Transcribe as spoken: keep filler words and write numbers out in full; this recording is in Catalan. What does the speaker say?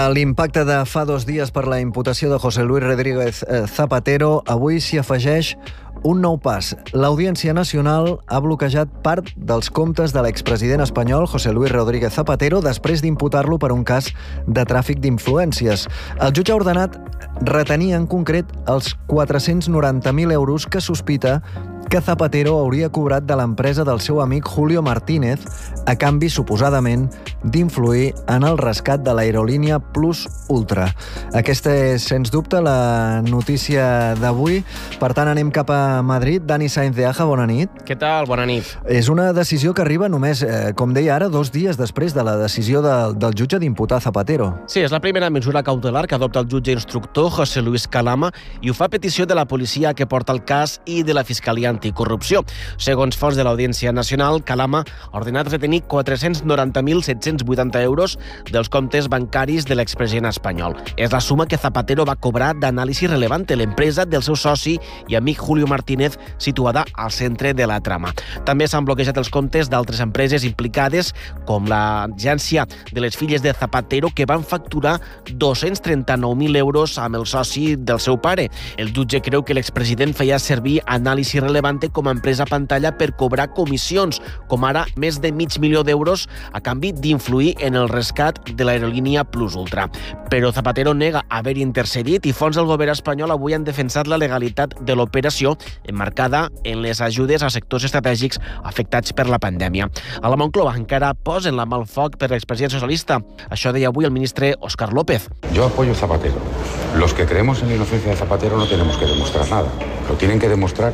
A l'impacte de fa dos dies per la imputació de José Luis Rodríguez Zapatero, avui s'hi afegeix un nou pas. l'Audiència Nacional ha bloquejat part dels comptes de l'expresident espanyol José Luis Rodríguez Zapatero després d'imputar-lo per un cas de tràfic d'influències. El jutge ha ordenat retenir en concret els quatre-cents noranta mil euros que sospita que Zapatero hauria cobrat de l'empresa del seu amic Julio Martínez a canvi, suposadament, d'influir en el rescat de l'aerolínia Plus Ultra. Aquesta és, sens dubte, la notícia d'avui. Per tant, anem cap a Madrid. Dani Sainz de Aja, bona nit. Què tal? Bona nit. És una decisió que arriba només, eh, com deia ara, dos dies després de la decisió de, del jutge d'imputar Zapatero. Sí, és la primera mesura cautelar que adopta el jutge instructor José Luis Calama i ho fa a petició de la policia que porta el cas i de la Fiscalia Anticorrupció. Segons fonts de l'Audiència Nacional, Calama ha ordenat retenir quatre-cents noranta mil set-cents vuitanta euros dels comptes bancaris de l'expresident espanyol. És la suma que Zapatero va cobrar d'Anàlisi Relevante, l'empresa del seu soci i amic Julio Martínez, situada al centre de la trama. També s'han bloquejat els comptes d'altres empreses implicades, com l'agència de les filles de Zapatero, que van facturar dos-cents trenta-nou mil euros amb el soci del seu pare. El jutge creu que l'expresident feia servir Anàlisi Relevante com a empresa pantalla per cobrar comissions, com ara més de mig milió d'euros a canvi d'influir en el rescat de l'aerolínia Plus Ultra. Però Zapatero nega haver intercedit i fons del govern espanyol avui han defensat la legalitat de l'operació emmarcada en les ajudes a sectors estratègics afectats per la pandèmia. A la Moncloa encara posen la mà al foc per l'expresident socialista. Això deia avui el ministre Óscar López. Yo apoyo a Zapatero. Los que creemos en la inocencia de Zapatero no tenemos que demostrar nada. Lo tienen que demostrar